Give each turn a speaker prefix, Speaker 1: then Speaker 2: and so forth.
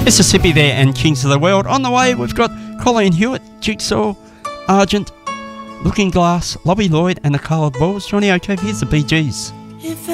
Speaker 1: Mississippi there and Kings of the World. On the way, we've got Colleen Hewitt, Jigsaw, Argent, Looking Glass, Lobby Lloyd and the Coloured Balls. Johnny O'Keefe, here's the Bee Gees.